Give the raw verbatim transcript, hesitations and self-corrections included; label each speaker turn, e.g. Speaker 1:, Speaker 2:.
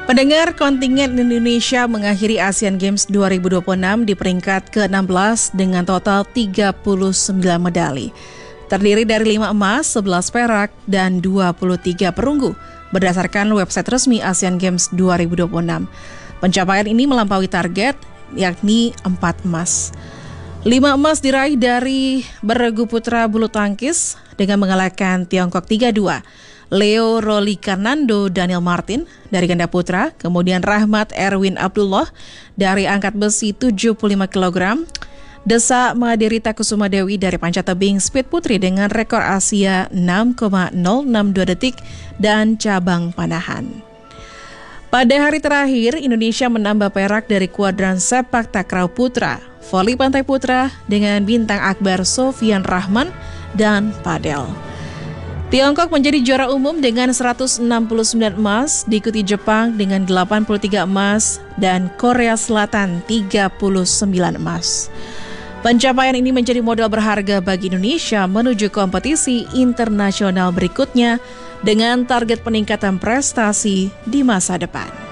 Speaker 1: Pendengar, kontingen Indonesia mengakhiri Asian Games dua ribu dua puluh enam di peringkat ke enam belas dengan total tiga puluh sembilan medali. Terdiri dari lima emas, sebelas perak, dan dua puluh tiga perunggu berdasarkan website resmi Asian Games dua ribu dua puluh enam. Pencapaian ini melampaui target, yakni empat emas. Lima emas diraih dari beregu putra bulu tangkis dengan mengalahkan Tiongkok tiga dua. Leo Rolikanando Daniel Martin dari ganda putra, kemudian Rahmat Erwin Abdullah dari angkat besi tujuh puluh lima kilogram, Desa Madirita Kusuma Dewi dari panjat tebing speed putri dengan rekor Asia enam koma nol enam dua detik dan cabang panahan. Pada hari terakhir, Indonesia menambah perak dari kuadran sepak takraw putra, voli pantai putra dengan bintang akbar Sofian Rahman dan padel. Tiongkok menjadi juara umum dengan seratus enam puluh sembilan emas, diikuti Jepang dengan delapan puluh tiga emas dan Korea Selatan tiga puluh sembilan emas. Pencapaian ini menjadi modal berharga bagi Indonesia menuju kompetisi internasional berikutnya dengan target peningkatan prestasi di masa depan.